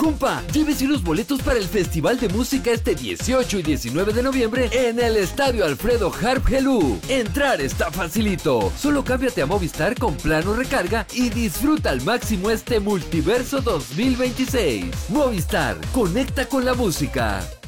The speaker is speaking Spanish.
Compa, llévese unos boletos para el Festival de Música este 18 y 19 de noviembre en el Estadio Alfredo Harp Helú. Entrar está facilito. Solo cámbiate a Movistar con plano recarga y disfruta al máximo este Multiverso 2026. Movistar, conecta con la música.